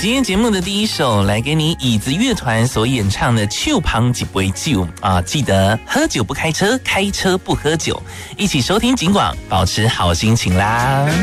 今天节目的第一首，来给你椅子乐团所演唱的《手旁一杯酒》啊，记得喝酒不开车，开车不喝酒，一起收听警广，保持好心情啦。